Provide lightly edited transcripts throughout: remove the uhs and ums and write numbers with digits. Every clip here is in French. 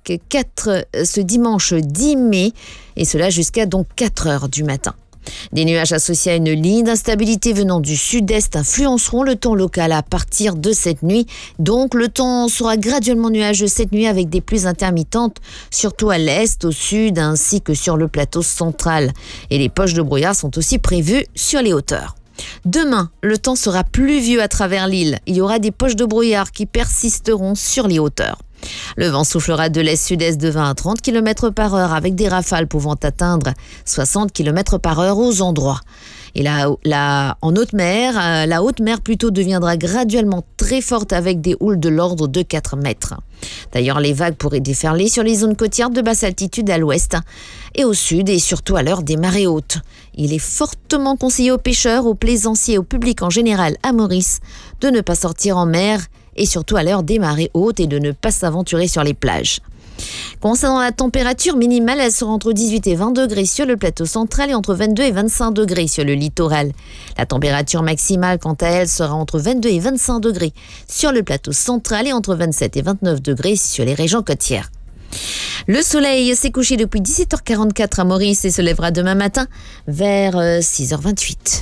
ce dimanche 10 mai, et cela jusqu'à donc 4 heures du matin. Des nuages associés à une ligne d'instabilité venant du sud-est influenceront le temps local à partir de cette nuit. Donc le temps sera graduellement nuageux cette nuit avec des pluies intermittentes, surtout à l'est, au sud ainsi que sur le plateau central. Et les poches de brouillard sont aussi prévues sur les hauteurs. Demain, le temps sera pluvieux à travers l'île. Il y aura des poches de brouillard qui persisteront sur les hauteurs. Le vent soufflera de l'est-sud-est de 20 à 30 km par heure avec des rafales pouvant atteindre 60 km par heure aux endroits. Et en haute mer, la haute mer plutôt deviendra graduellement très forte avec des houles de l'ordre de 4 mètres. D'ailleurs, les vagues pourraient déferler sur les zones côtières de basse altitude à l'ouest et au sud et surtout à l'heure des marées hautes. Il est fortement conseillé aux pêcheurs, aux plaisanciers et au public en général à Maurice de ne pas sortir en mer et surtout à l'heure des marées hautes et de ne pas s'aventurer sur les plages. Concernant la température minimale, elle sera entre 18 et 20 degrés sur le plateau central et entre 22 et 25 degrés sur le littoral. La température maximale, quant à elle, sera entre 22 et 25 degrés sur le plateau central et entre 27 et 29 degrés sur les régions côtières. Le soleil s'est couché depuis 17h44 à Maurice et se lèvera demain matin vers 6h28.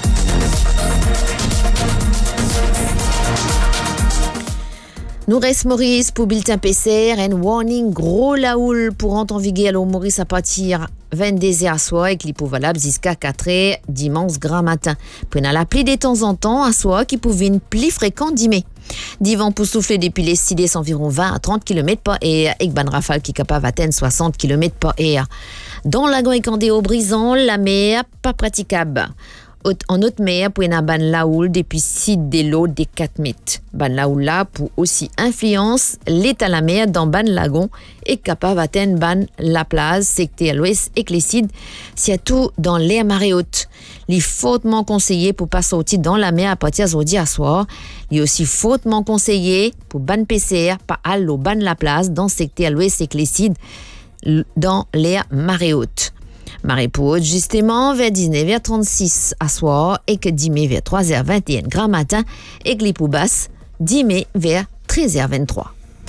Nous reste Maurice pour bulletin PCR and warning gros laoul pour entendre à l'eau Maurice à partir 22h à soir et qui valable jusqu'à 4h dimanche grand matin. Prenez la pluie de temps en temps à soir qui pouvait une pluie fréquente d'imé. Du vent pour souffler depuis les 6 environ 20 à 30 km par heure avec ban rafale qui est capable d'atteindre 60 km par heure. Dans lagon et candé au brisant, la mer pas praticable. En haute mer, pour une ban laoul depuis 6 de l'eau des 4 mètres. Ban laoul là pour aussi influence l'état la mer dans ban lagon et capable d'atteindre ban la plage, secteur à l'ouest et Clécide, surtout dans l'air marée haute. Il est fortement conseillé pour pas sortir dans la mer à partir d'aujourd'hui à soir. Il est aussi fortement conseillé pour ban PCR pas aller au ban la plage dans secteur à l'ouest et Clécide dans l'air marée haute. Marée haute, justement, vers 19h36 à soir et que 10 mai vers 3h21 grand matin et que les plus basses, 10 mai vers 13h23.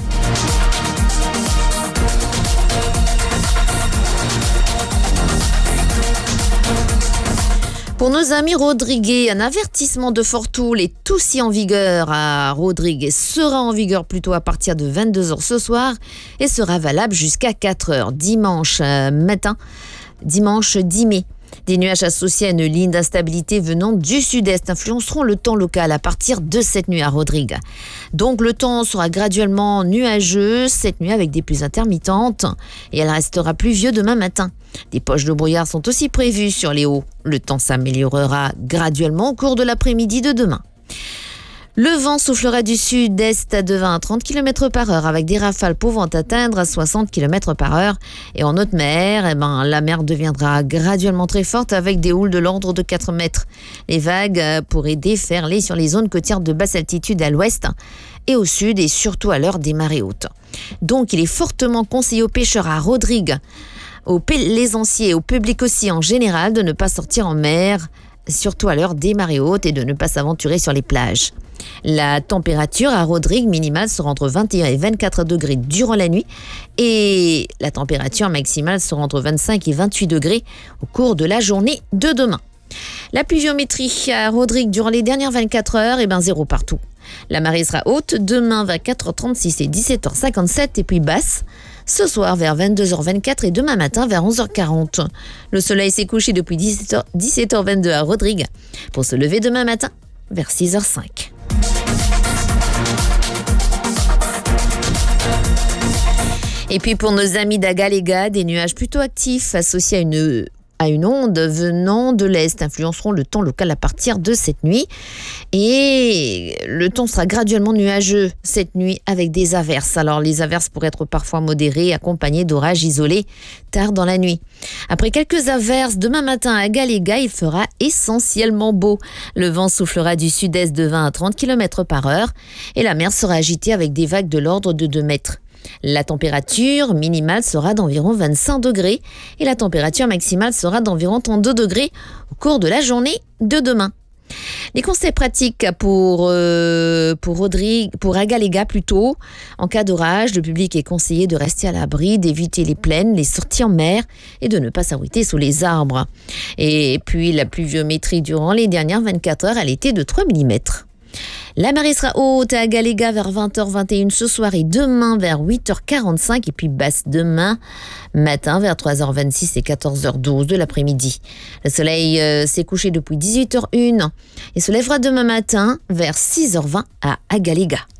Pour nos amis Rodriguez, un avertissement de Fortoul est aussi en vigueur à Rodriguez, sera en vigueur plutôt à partir de 22h ce soir et sera valable jusqu'à 4h dimanche matin. Dimanche 10 mai. Des nuages associés à une ligne d'instabilité venant du sud-est influenceront le temps local à partir de cette nuit à Rodrigues. Donc le temps sera graduellement nuageux cette nuit avec des pluies intermittentes et elle restera pluvieux demain matin. Des poches de brouillard sont aussi prévues sur les hauts. Le temps s'améliorera graduellement au cours de l'après-midi de demain. Le vent soufflera du sud-est de 20 à 30 km par heure avec des rafales pouvant atteindre 60 km par heure. Et en haute mer, la mer deviendra graduellement très forte avec des houles de l'ordre de 4 mètres. Les vagues pourraient déferler sur les zones côtières de basse altitude à l'ouest et au sud et surtout à l'heure des marées hautes. Donc il est fortement conseillé aux pêcheurs à Rodrigues, aux plaisanciers et au public aussi en général de ne pas sortir en mer, surtout à l'heure des marées hautes et de ne pas s'aventurer sur les plages. La température à Rodrigues minimale sera entre 21 et 24 degrés durant la nuit et la température maximale sera entre 25 et 28 degrés au cours de la journée de demain. La pluviométrie à Rodrigues durant les dernières 24 heures, 0 partout. La marée sera haute demain vers 4h36 et 17h57 et puis basse ce soir vers 22h24 et demain matin vers 11h40. Le soleil s'est couché depuis 17h22 à Rodrigues pour se lever demain matin vers 6h05. Et puis pour nos amis d'Agaléga, des nuages plutôt actifs associés à une onde venant de l'Est influenceront le temps local à partir de cette nuit. Et le temps sera graduellement nuageux cette nuit avec des averses. Alors les averses pourraient être parfois modérées, accompagnées d'orages isolés tard dans la nuit. Après quelques averses, demain matin à Agaléga, il fera essentiellement beau. Le vent soufflera du sud-est de 20 à 30 km par heure et la mer sera agitée avec des vagues de l'ordre de 2 mètres. La température minimale sera d'environ 25 degrés et la température maximale sera d'environ 32 degrés au cours de la journée de demain. Les conseils pratiques pour Agaléga plutôt. En cas d'orage, le public est conseillé de rester à l'abri, d'éviter les plaines, les sorties en mer et de ne pas s'abriter sous les arbres. Et puis la pluviométrie durant les dernières 24 heures, elle était de 3 mm. La marée sera haute à Agaléga vers 20h21 ce soir et demain vers 8h45 et puis basse demain matin vers 3h26 et 14h12 de l'après-midi. Le soleil s'est couché depuis 18h01 et se lèvera demain matin vers 6h20 à Agaléga.